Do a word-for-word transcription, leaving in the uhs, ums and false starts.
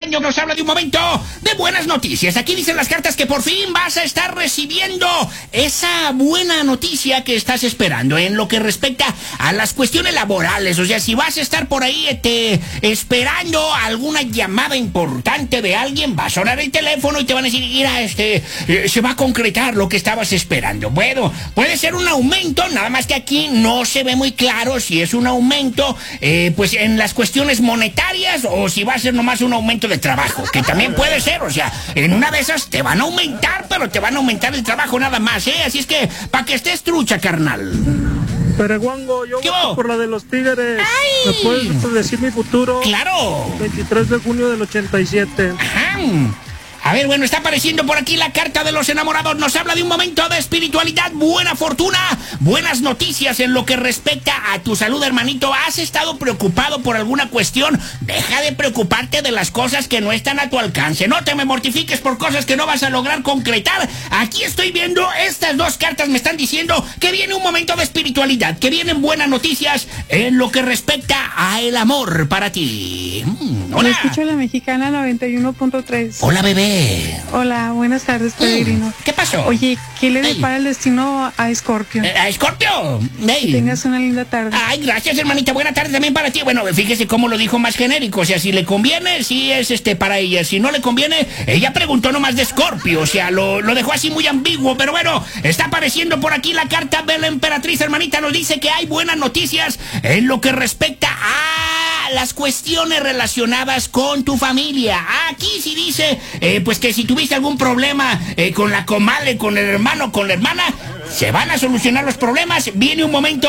año nos habla de un momento de buenas noticias. Aquí dicen las cartas que por fin vas a estar recibiendo esa buena noticia que estás esperando en lo que respecta a las cuestiones laborales. O sea, si vas a estar por ahí este, esperando alguna llamada importante de alguien, va a sonar el teléfono y te van a decir, mira, este, eh, se va a concretar lo que estabas esperando. Bueno, puede ser un aumento, nada más que aquí no se ve muy claro si es un aumento, eh, pues en las cuestiones monetarias o si va a ser nomás un aumento de trabajo, que también puede ser. O sea, en una de esas te van a aumentar, pero te van a aumentar el trabajo nada más, ¿eh? Así es que, para que estés trucha, carnal. Pereguango, yo voto por la de los Tigres. ¡Ay! ¿Me puedes decir mi futuro? ¡Claro! veintitrés de junio del ochenta y siete. Ajá. A ver, bueno, está apareciendo por aquí la carta de los enamorados. Nos habla de un momento de espiritualidad, buena fortuna, buenas noticias en lo que respecta a tu salud, hermanito. ¿Has estado preocupado por alguna cuestión? Deja de preocuparte de las cosas que no están a tu alcance. No te me mortifiques por cosas que no vas a lograr concretar. Aquí estoy viendo, estas dos cartas me están diciendo que viene un momento de espiritualidad, que vienen buenas noticias en lo que respecta a el amor para ti. Mm, hola. Me escucho la mexicana noventa y uno punto tres. Hola, bebé. Hola, buenas tardes, Peregrino. ¿Qué pasó? Oye, ¿qué le Ey. depara el destino a Scorpio? Eh, ¿A Scorpio? Ey. Que tengas una linda tarde. Ay, gracias, hermanita. Buena tarde también para ti. Bueno, fíjese cómo lo dijo más genérico. O sea, si le conviene, sí es este para ella. Si no le conviene, ella preguntó nomás de Scorpio. O sea, lo, lo dejó así muy ambiguo. Pero bueno, está apareciendo por aquí la carta de la emperatriz, hermanita. Nos dice que hay buenas noticias en lo que respecta a las cuestiones relacionadas con tu familia. Aquí sí dice, eh, pues que si tuviste algún problema eh, con la comadre, con el hermano, con la hermana, se van a solucionar los problemas. Viene un momento